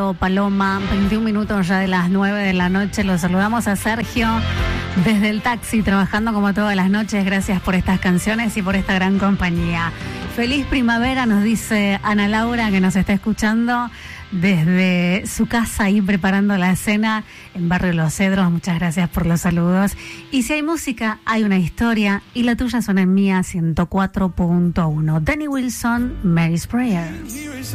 Paloma, 21 minutos ya de las 9 de la noche. Los saludamos a Sergio desde el taxi, trabajando como todas las noches. Gracias por estas canciones y por esta gran compañía. Feliz primavera, nos dice Ana Laura, que nos está escuchando desde su casa ahí preparando la cena en Barrio Los Cedros. Muchas gracias por los saludos. Y si hay música, hay una historia, y la tuya suena en Mía 104.1. Danny Wilson, Mary's Prayer.